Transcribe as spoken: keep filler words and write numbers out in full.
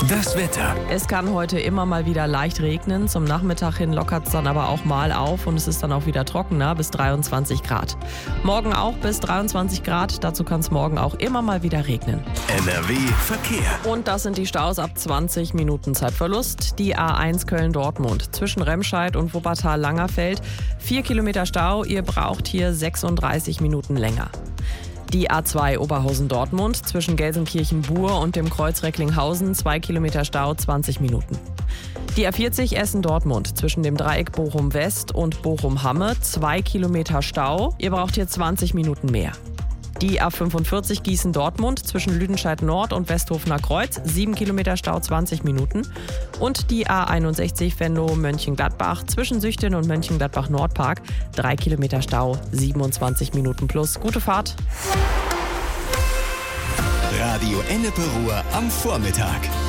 Das Wetter. Es kann heute immer mal wieder leicht regnen. Zum Nachmittag hin lockert es dann aber auch mal auf und es ist dann auch wieder trockener bis dreiundzwanzig Grad. Morgen auch bis dreiundzwanzig Grad. Dazu kann es morgen auch immer mal wieder regnen. N R W Verkehr. Und das sind die Staus ab zwanzig Minuten Zeitverlust. Die A eins Köln-Dortmund zwischen Remscheid und Wuppertal-Langerfeld. Vier Kilometer Stau. Ihr braucht hier sechsunddreißig Minuten länger. Die A zwei Oberhausen-Dortmund zwischen Gelsenkirchen-Buhr und dem Kreuz Recklinghausen, zwei Kilometer Stau, zwanzig Minuten. Die A vierzig Essen-Dortmund zwischen dem Dreieck Bochum-West und Bochum-Hamme, zwei Kilometer Stau. Ihr braucht hier zwanzig Minuten mehr. Die A fünfundvierzig Gießen-Dortmund zwischen Lüdenscheid-Nord und Westhofener Kreuz, sieben Kilometer Stau, zwanzig Minuten. Und die A einundsechzig Venlo-Mönchengladbach zwischen Süchten und Mönchengladbach-Nordpark, drei Kilometer Stau, siebenundzwanzig Minuten plus. Gute Fahrt. Radio Ennepe Ruhr am Vormittag.